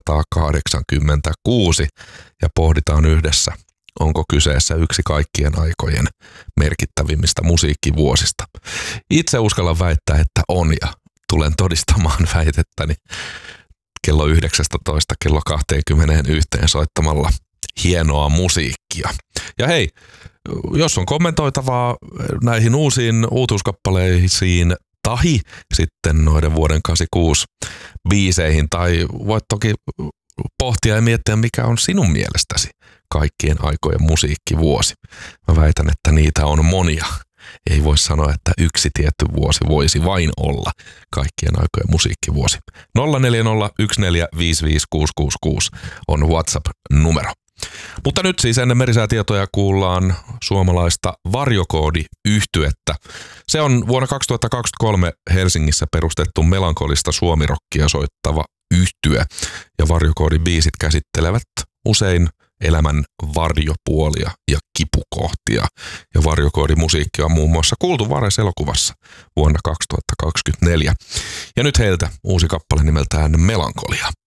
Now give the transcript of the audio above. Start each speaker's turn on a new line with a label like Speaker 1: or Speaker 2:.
Speaker 1: 1986 ja pohditaan yhdessä, onko kyseessä yksi kaikkien aikojen merkittävimmistä musiikkivuosista. Itse uskallan väittää, että on ja tulen todistamaan väitettäni kello 19 kello 21 soittamalla hienoa musiikkia. Ja hei, jos on kommentoitavaa näihin uusiin uutuuskappaleisiin tahi sitten noiden vuoden 86 biiseihin, tai voit toki pohtia ja miettiä, mikä on sinun mielestäsi kaikkien aikojen musiikkivuosi. Mä väitän, että niitä on monia. Ei voi sanoa, että yksi tietty vuosi voisi vain olla kaikkien aikojen musiikkivuosi. 0401455666 on WhatsApp-numero. Mutta nyt siis ennen merisäätietoja kuullaan suomalaista Varjokoodi-yhtyettä. Se on vuonna 2023 Helsingissä perustettu melankolista suomirokkia soittava yhtye. Ja Varjokoodi-biisit käsittelevät usein elämän varjopuolia ja kipukohtia. Ja Varjokoodi-musiikki on muun muassa kuultu Vares-elokuvassa vuonna 2024. Ja nyt heiltä uusi kappale nimeltään Melankolia.